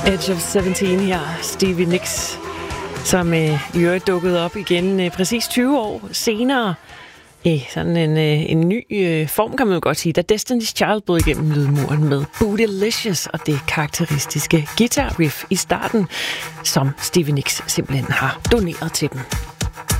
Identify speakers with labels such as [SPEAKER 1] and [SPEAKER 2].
[SPEAKER 1] Edge of 17 her, Stevie Nicks, som i øvrigt dukkede op igen præcis 20 år senere. Sådan en ny form, kan man jo godt sige, da Destiny's Child brød igennem lydmuren med Bootylicious og det karakteristiske guitar riff i starten, som Stevie Nicks simpelthen har doneret til dem.